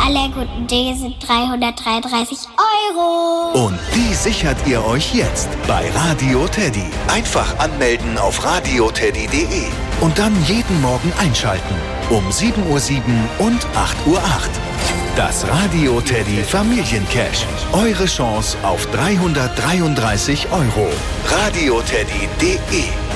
aller guten Dinge sind 333 Euro. Und die sichert ihr euch jetzt bei Radio Teddy. Einfach anmelden auf radioteddy.de und dann jeden Morgen einschalten. Um 7:07 Uhr und 8:08 Uhr. Das Radio Teddy Familiencash. Eure Chance auf 333 Euro. radioteddy.de